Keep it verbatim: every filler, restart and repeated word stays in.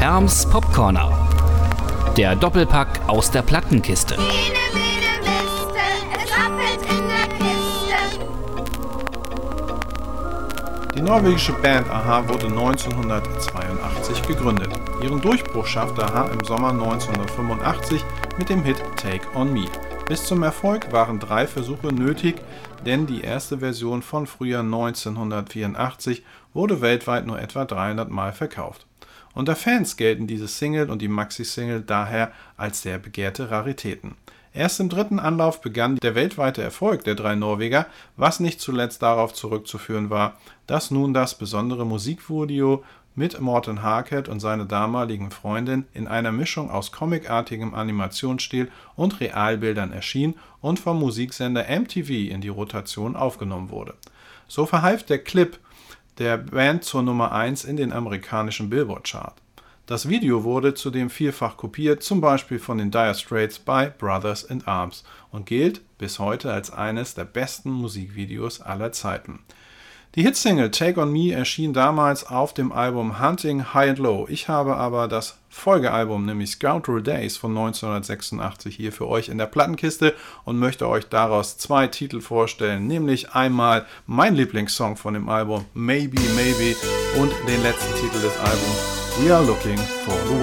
Herms Popcorner. Der Doppelpack aus der Plattenkiste. Die norwegische Band a-ha wurde neunzehnhundertzweiundachtzig gegründet. Ihren Durchbruch schaffte a-ha im Sommer neunzehnhundertfünfundachtzig mit dem Hit Take On Me. Bis zum Erfolg waren drei Versuche nötig, denn die erste Version von Frühjahr neunzehnhundertvierundachtzig wurde weltweit nur etwa dreihundert Mal verkauft. Unter Fans gelten diese Single und die Maxi-Single daher als sehr begehrte Raritäten. Erst im dritten Anlauf begann der weltweite Erfolg der drei Norweger, was nicht zuletzt darauf zurückzuführen war, dass nun das besondere Musikvideo mit Morten Harket und seiner damaligen Freundin in einer Mischung aus comicartigem Animationsstil und Realbildern erschien und vom Musiksender M T V in die Rotation aufgenommen wurde. So verhalf der Clip der Band zur Nummer eins in den amerikanischen Billboard-Chart. Das Video wurde zudem vielfach kopiert, zum Beispiel von den Dire Straits bei Brothers in Arms und gilt bis heute als eines der besten Musikvideos aller Zeiten. Die Hitsingle Take On Me erschien damals auf dem Album Hunting High and Low. Ich habe aber das Folgealbum, nämlich Scoundrel Days von neunzehnhundertsechsundachtzig, hier für euch in der Plattenkiste und möchte euch daraus zwei Titel vorstellen, nämlich einmal mein Lieblingssong von dem Album, Maybe Maybe, und den letzten Titel des Albums, We Are Looking for the One.